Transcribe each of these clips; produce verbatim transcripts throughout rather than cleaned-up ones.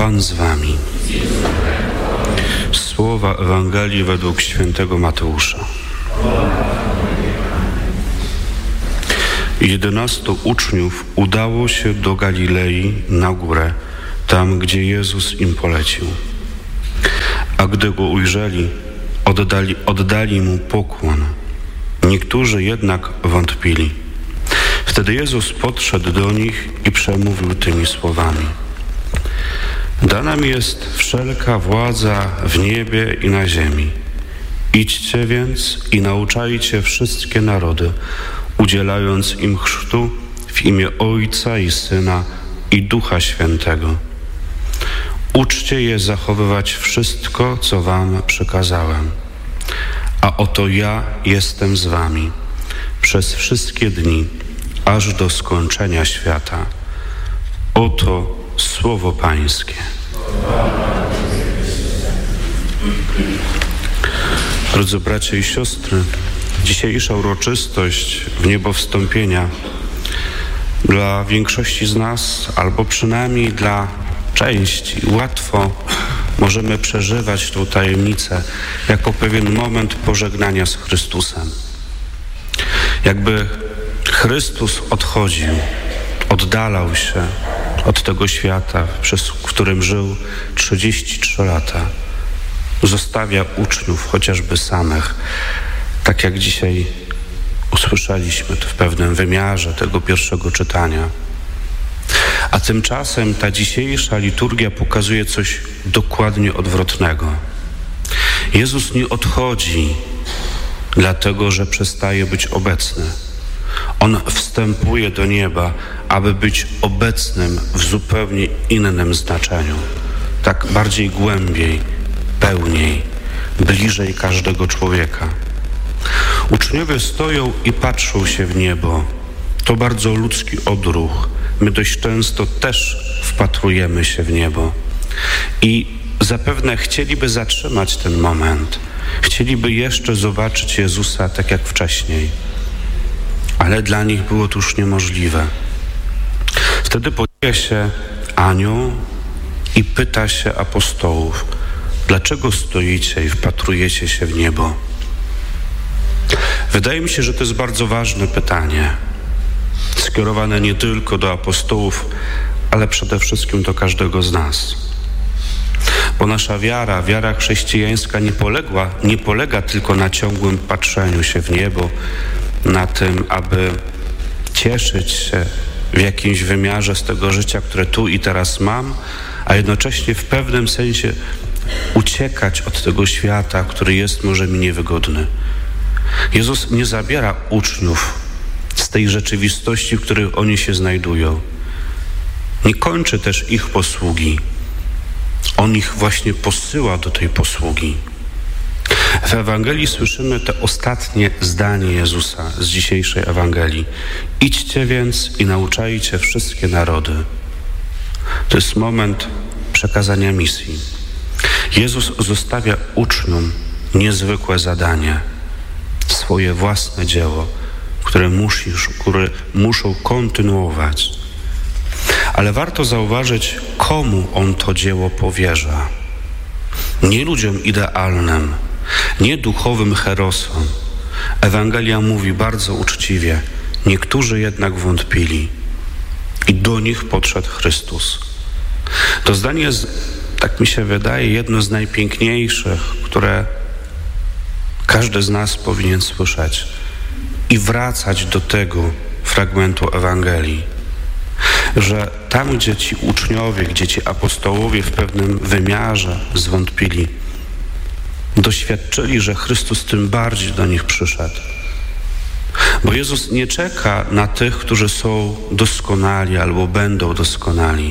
Pan z wami. Słowa Ewangelii według świętego Mateusza. Jedenastu uczniów udało się do Galilei na górę, tam gdzie Jezus im polecił. A gdy go ujrzeli, oddali, oddali mu pokłon. Niektórzy jednak wątpili. Wtedy Jezus podszedł do nich i przemówił tymi słowami. Dana mi jest wszelka władza w niebie i na ziemi. Idźcie więc i nauczajcie wszystkie narody, udzielając im chrztu w imię Ojca i Syna i Ducha Świętego. Uczcie je zachowywać wszystko, co wam przykazałem. A oto ja jestem z wami przez wszystkie dni, aż do skończenia świata. Oto Słowo Pańskie. Drodzy bracia i siostry, dzisiejsza uroczystość wniebowstąpienia dla większości z nas, albo przynajmniej dla części, łatwo możemy przeżywać tą tajemnicę jako pewien moment pożegnania z Chrystusem. Jakby Chrystus odchodził, oddalał się od tego świata, przez którym żył trzydzieści trzy lata. Zostawia uczniów chociażby samych, tak jak dzisiaj usłyszeliśmy to w pewnym wymiarze tego pierwszego czytania. A tymczasem ta dzisiejsza liturgia pokazuje coś dokładnie odwrotnego. Jezus nie odchodzi dlatego, że przestaje być obecny. On wstępuje do nieba, aby być obecnym w zupełnie innym znaczeniu. Tak bardziej głębiej, pełniej, bliżej każdego człowieka. Uczniowie stoją i patrzą się w niebo. To bardzo ludzki odruch. My dość często też wpatrujemy się w niebo. I zapewne chcieliby zatrzymać ten moment. Chcieliby jeszcze zobaczyć Jezusa tak jak wcześniej. Ale dla nich było to już niemożliwe. Wtedy pojawia się anioł i pyta się apostołów: dlaczego stoicie i wpatrujecie się w niebo? Wydaje mi się, że to jest bardzo ważne pytanie, skierowane nie tylko do apostołów, ale przede wszystkim do każdego z nas. Bo nasza wiara, wiara chrześcijańska nie poległa, nie polega tylko na ciągłym patrzeniu się w niebo, na tym, aby cieszyć się w jakimś wymiarze z tego życia, które tu i teraz mam, a jednocześnie w pewnym sensie uciekać od tego świata, który jest może mi niewygodny. Jezus nie zabiera uczniów z tej rzeczywistości, w której oni się znajdują. Nie kończy też ich posługi. On ich właśnie posyła do tej posługi. W Ewangelii słyszymy te ostatnie zdanie Jezusa z dzisiejszej Ewangelii. Idźcie więc i nauczajcie wszystkie narody. To jest moment przekazania misji. Jezus zostawia uczniom niezwykłe zadanie, swoje własne dzieło, które, musi, które muszą kontynuować. Ale warto zauważyć, komu On to dzieło powierza. Nie ludziom idealnym, nie duchowym herosom. Ewangelia mówi bardzo uczciwie: niektórzy jednak wątpili i do nich podszedł Chrystus. To zdanie jest, tak mi się wydaje, jedno z najpiękniejszych, które każdy z nas powinien słyszeć i wracać do tego fragmentu Ewangelii, że tam, gdzie ci uczniowie, gdzie ci apostołowie w pewnym wymiarze zwątpili, doświadczyli, że Chrystus tym bardziej do nich przyszedł. Bo Jezus nie czeka na tych, którzy są doskonali albo będą doskonali.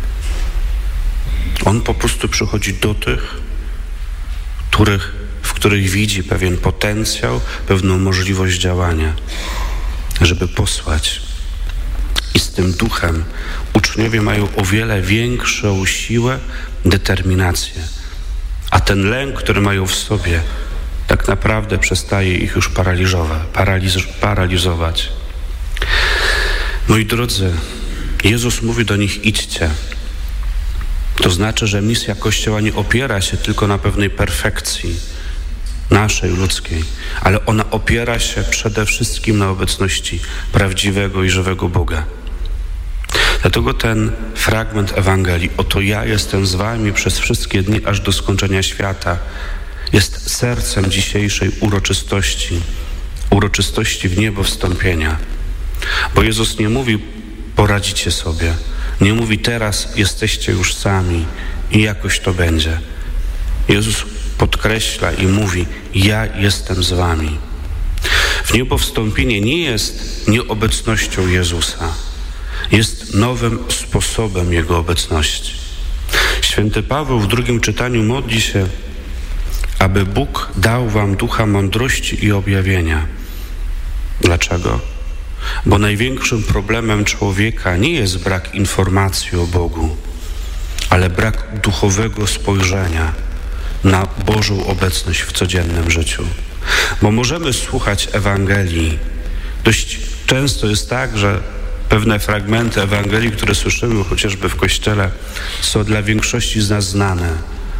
On po prostu przychodzi do tych, których, w których widzi pewien potencjał, pewną możliwość działania, żeby posłać. I z tym duchem uczniowie mają o wiele większą siłę, determinację. A ten lęk, który mają w sobie, tak naprawdę przestaje ich już paraliżować. Paraliz- paraliżować. Moi drodzy, Jezus mówi do nich: idźcie. To znaczy, że misja Kościoła nie opiera się tylko na pewnej perfekcji naszej, ludzkiej, ale ona opiera się przede wszystkim na obecności prawdziwego i żywego Boga. Dlatego ten fragment Ewangelii, oto ja jestem z wami przez wszystkie dni aż do skończenia świata, jest sercem dzisiejszej uroczystości, uroczystości w niebo wstąpienia. Bo Jezus nie mówi, poradzicie sobie, nie mówi, teraz jesteście już sami i jakoś to będzie. Jezus podkreśla i mówi, ja jestem z wami. W niebo wstąpienie nie jest nieobecnością Jezusa, jest nowym sposobem Jego obecności. Święty Paweł w drugim czytaniu modli się, aby Bóg dał wam ducha mądrości i objawienia. Dlaczego? Bo największym problemem człowieka nie jest brak informacji o Bogu, ale brak duchowego spojrzenia na Bożą obecność w codziennym życiu. Bo możemy słuchać Ewangelii. Dość często jest tak, że pewne fragmenty Ewangelii, które słyszymy chociażby w Kościele, są dla większości z nas znane.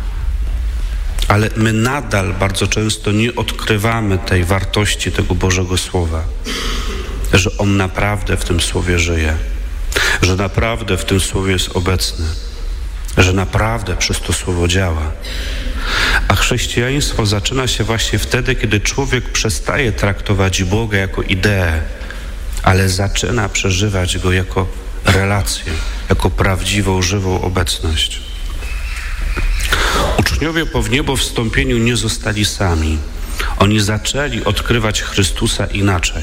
Ale my nadal bardzo często nie odkrywamy tej wartości tego Bożego Słowa, że On naprawdę w tym Słowie żyje, że naprawdę w tym Słowie jest obecny, że naprawdę przez to Słowo działa. A chrześcijaństwo zaczyna się właśnie wtedy, kiedy człowiek przestaje traktować Boga jako ideę, ale zaczyna przeżywać Go jako relację, jako prawdziwą, żywą obecność. Uczniowie po wniebowstąpieniu nie zostali sami. Oni zaczęli odkrywać Chrystusa inaczej.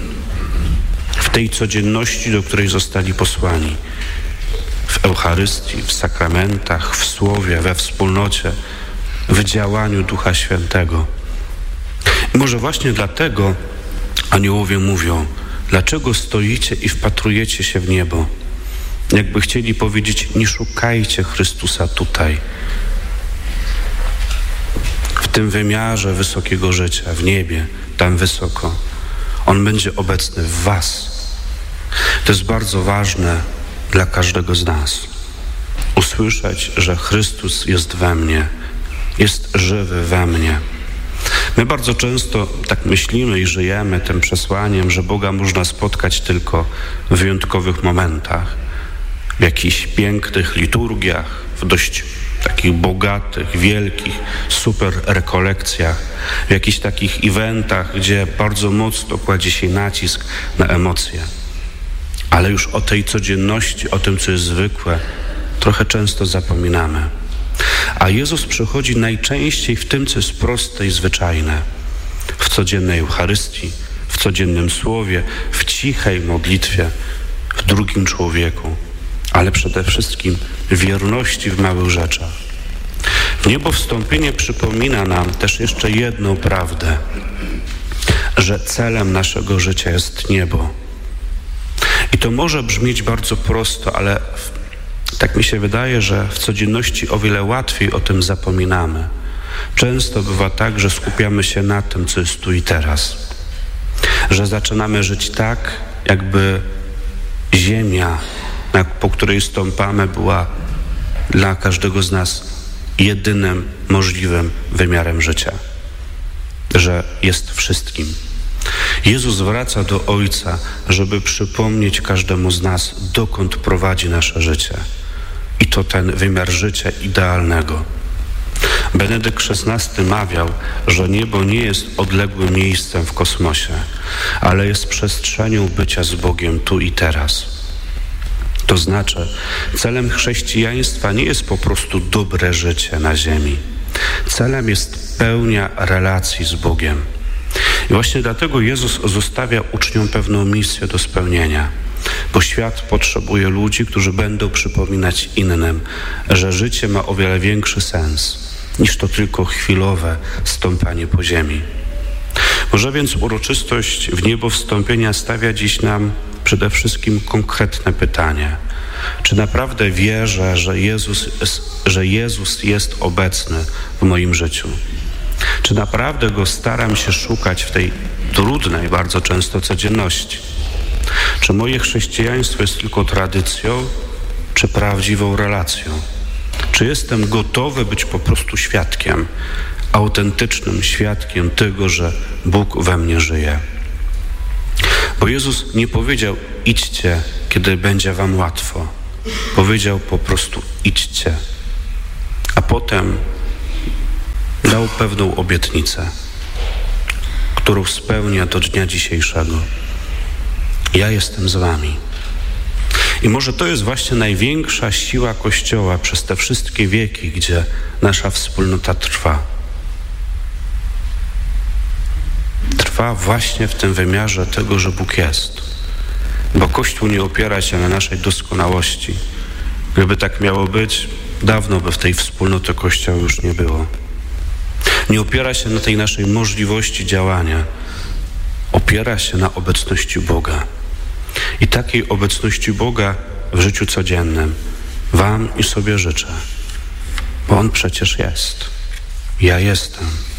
W tej codzienności, do której zostali posłani. W Eucharystii, w sakramentach, w Słowie, we wspólnocie, w działaniu Ducha Świętego. I może właśnie dlatego aniołowie mówią, dlaczego stoicie i wpatrujecie się w niebo? Jakby chcieli powiedzieć, nie szukajcie Chrystusa tutaj, w tym wymiarze wysokiego życia, w niebie, tam wysoko. On będzie obecny w was. To jest bardzo ważne dla każdego z nas. Usłyszeć, że Chrystus jest we mnie, jest żywy we mnie. My bardzo często tak myślimy i żyjemy tym przesłaniem, że Boga można spotkać tylko w wyjątkowych momentach, w jakichś pięknych liturgiach, w dość takich bogatych, wielkich, super rekolekcjach, w jakichś takich eventach, gdzie bardzo mocno kładzie się nacisk na emocje. Ale już o tej codzienności, o tym, co jest zwykłe, trochę często zapominamy. A Jezus przychodzi najczęściej w tym, co jest proste i zwyczajne. W codziennej Eucharystii, w codziennym Słowie, w cichej modlitwie, w drugim człowieku, ale przede wszystkim wierności w małych rzeczach. Wniebowstąpienie przypomina nam też jeszcze jedną prawdę, że celem naszego życia jest niebo. I to może brzmieć bardzo prosto, ale tak mi się wydaje, że w codzienności o wiele łatwiej o tym zapominamy. Często bywa tak, że skupiamy się na tym, co jest tu i teraz. Że zaczynamy żyć tak, jakby ziemia, po której stąpamy, była dla każdego z nas jedynym możliwym wymiarem życia. Że jest wszystkim. Jezus wraca do Ojca, żeby przypomnieć każdemu z nas, dokąd prowadzi nasze życie. I to ten wymiar życia idealnego. Benedykt szesnasty mawiał, że niebo nie jest odległym miejscem w kosmosie, ale jest przestrzenią bycia z Bogiem tu i teraz. To znaczy, celem chrześcijaństwa nie jest po prostu dobre życie na ziemi. Celem jest pełnia relacji z Bogiem. I właśnie dlatego Jezus zostawia uczniom pewną misję do spełnienia, bo świat potrzebuje ludzi, którzy będą przypominać innym, że życie ma o wiele większy sens niż to tylko chwilowe stąpanie po ziemi. Może więc uroczystość wniebowstąpienia stawia dziś nam przede wszystkim konkretne pytanie. Czy naprawdę wierzę, że Jezus, że Jezus jest obecny w moim życiu? Czy naprawdę Go staram się szukać w tej trudnej bardzo często codzienności? Czy moje chrześcijaństwo jest tylko tradycją, czy prawdziwą relacją? Czy jestem gotowy być po prostu świadkiem, autentycznym świadkiem tego, że Bóg we mnie żyje? Bo Jezus nie powiedział: idźcie, kiedy będzie wam łatwo. Powiedział po prostu: idźcie. A potem dał pewną obietnicę, którą spełnia do dnia dzisiejszego. Ja jestem z wami. I może to jest właśnie największa siła Kościoła przez te wszystkie wieki, gdzie nasza wspólnota trwa. Trwa właśnie w tym wymiarze tego, że Bóg jest. Bo Kościół nie opiera się na naszej doskonałości. Gdyby tak miało być, dawno by w tej wspólnoty Kościoła już nie było. Nie opiera się na tej naszej możliwości działania. Opiera się na obecności Boga. I takiej obecności Boga w życiu codziennym wam i sobie życzę. Bo On przecież jest. Ja jestem.